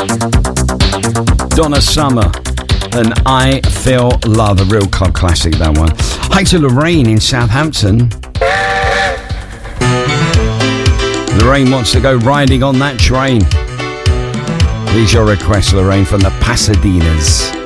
Donna Summer and I Feel Love, a real club classic, that one. Hi to Lorraine in Southampton. Lorraine wants to go riding on that train. Here's your request, Lorraine, from the Pasadenas.